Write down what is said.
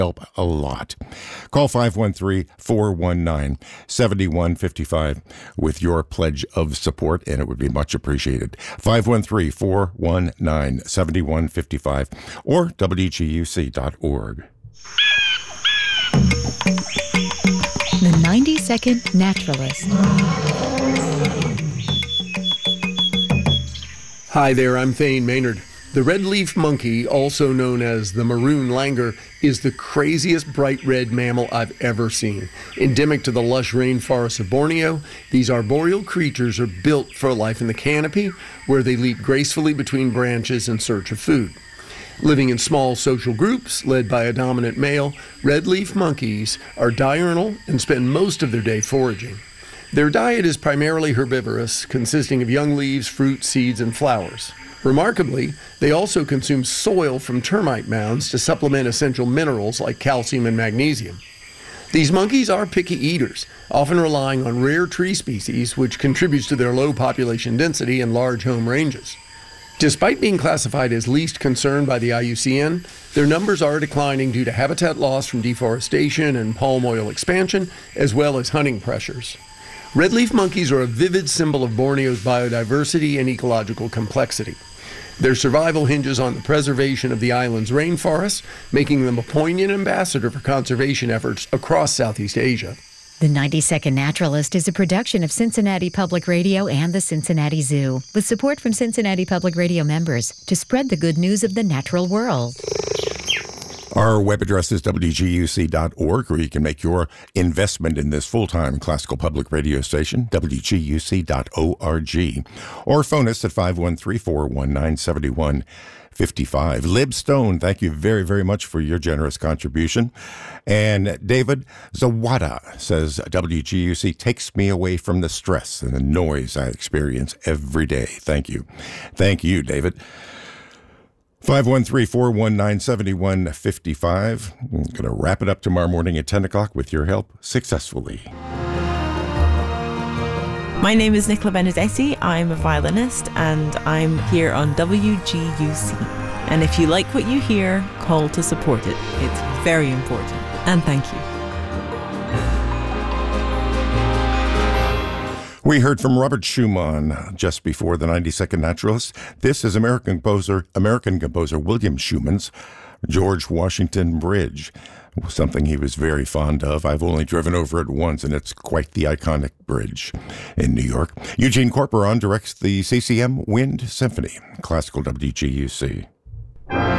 help a lot. Call 513-419-7155 with your pledge of support, and it would be much appreciated. 513-419-7155 or WGUC.org. The 90-Second Naturalist. Hi there, I'm Thane Maynard. The red-leaf monkey, also known as the maroon langur, is the craziest bright red mammal I've ever seen. Endemic to the lush rainforests of Borneo, these arboreal creatures are built for life in the canopy, where they leap gracefully between branches in search of food. Living in small social groups, led by a dominant male, red-leaf monkeys are diurnal and spend most of their day foraging. Their diet is primarily herbivorous, consisting of young leaves, fruit, seeds, and flowers. Remarkably, they also consume soil from termite mounds to supplement essential minerals like calcium and magnesium. These monkeys are picky eaters, often relying on rare tree species, which contributes to their low population density and large home ranges. Despite being classified as least concern by the IUCN, their numbers are declining due to habitat loss from deforestation and palm oil expansion, as well as hunting pressures. Red-leaf monkeys are a vivid symbol of Borneo's biodiversity and ecological complexity. Their survival hinges on the preservation of the island's rainforests, making them a poignant ambassador for conservation efforts across Southeast Asia. The 90-Second Naturalist is a production of Cincinnati Public Radio and the Cincinnati Zoo, with support from Cincinnati Public Radio members to spread the good news of the natural world. Our web address is WGUC.org, where you can make your investment in this full-time classical public radio station, WGUC.org. Or phone us at 513-419-7155. Lib Stone, thank you very, very much for your generous contribution. And David Zawada says, WGUC takes me away from the stress and the noise I experience every day. Thank you. Thank you, David. 513-419-7155. I'm going to wrap it up tomorrow morning at 10 o'clock with your help successfully. My name is Nicola Benedetti. I'm a violinist and I'm here on WGUC. And if you like what you hear, call to support it. It's very important. And thank you. We heard from Robert Schumann just before the 90-Second Naturalist. This is American composer William Schumann's George Washington Bridge, something he was very fond of. I've only driven over it once, and it's quite the iconic bridge in New York. Eugene Corporon directs the CCM Wind Symphony, classical WGUC.